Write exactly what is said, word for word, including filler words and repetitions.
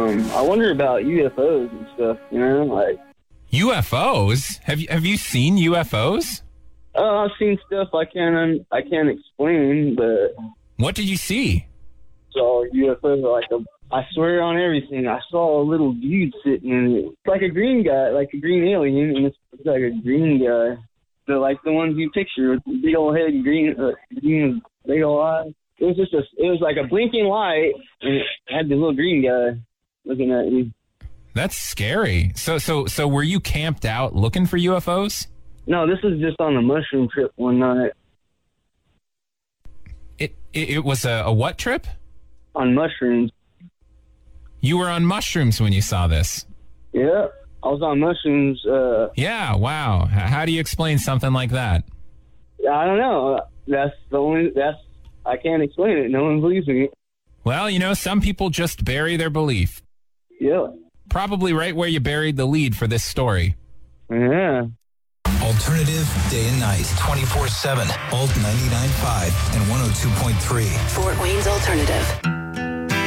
Um, I wonder about U F Os and stuff, you know, like... U F Os? Have you have you seen U F Os? Uh, I've seen stuff I can't, I can't explain, but... What did you see? So U F Os are like a... I swear on everything, I saw a little dude sitting in it. It's like a green guy, like a green alien, and it's, it's like a green guy. The, like the ones you picture with big old head and green, uh, green big old eyes. It was just a, it was like a blinking light, and it had the little green guy looking at me. That's scary. So, so, so were you camped out looking for U F Os? No, this is just on a mushroom trip one night. It, it, it was a, a what trip? On mushrooms. You were on mushrooms when you saw this? Yeah, I was on mushrooms. Uh, yeah, wow. How do you explain something like that? I don't know. That's the only, that's, I can't explain it. No one believes me. Well, you know, some people just bury their belief. Yeah. Probably right where you buried the lead for this story. Yeah. Alternative day and night, twenty-four seven, Alt ninety-nine point five and one oh two point three. Fort Wayne's Alternative.